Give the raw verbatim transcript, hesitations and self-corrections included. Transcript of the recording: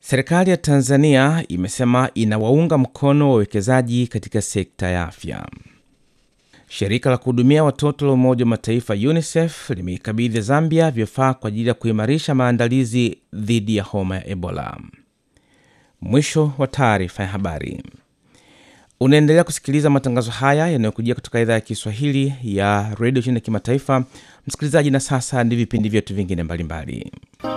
Serikali ya Tanzania imesema inawaunga mkono wawekezaji katika sekta ya afya. Shirika la kuhudumia watoto la Umoja wa Mataifa UNICEF limeikabidhi Zambia vifaa kwa ajili ya kuimarisha maandalizi dhidi ya homa ya Ebola. Mwisho wa taarifa ya habari. Unaendelea kusikiliza matangazo haya yanayokujia kutoka idhaa ya Kiswahili ya Radio China Kimataifa. Msikilizaji, na sasa ni vipindi vyetu vingine mbalimbali.